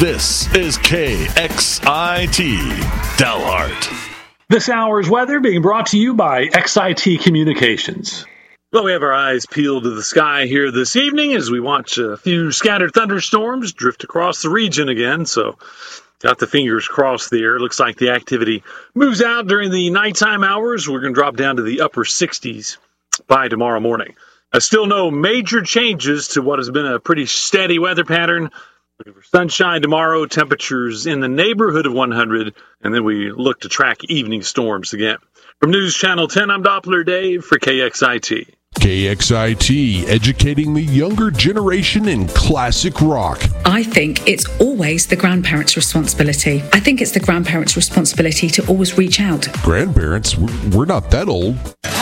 This is KXIT Delhart. This hour's weather being brought to you by XIT Communications. Well, we have our eyes peeled to the sky here this evening as we watch a few scattered thunderstorms drift across the region again. So, got the fingers crossed there. Looks like the activity moves out during the nighttime hours. We're going to drop down to the upper 60s by tomorrow morning. Still no major changes to what has been a pretty steady weather pattern. Looking for sunshine tomorrow, temperatures in the neighborhood of 100, and then we look to track evening storms again. From News Channel 10, I'm Doppler Dave for KXIT. KXIT, educating the younger generation in classic rock. I think it's always the grandparents' responsibility. I think it's the grandparents' responsibility to always reach out. Grandparents? We're not that old.